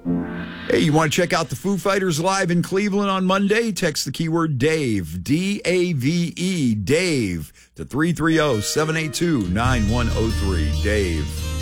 Hey, you want to check out the Foo Fighters live in Cleveland on Monday? Text the keyword Dave, D-A-V-E, Dave, to 330-782-9103. Dave.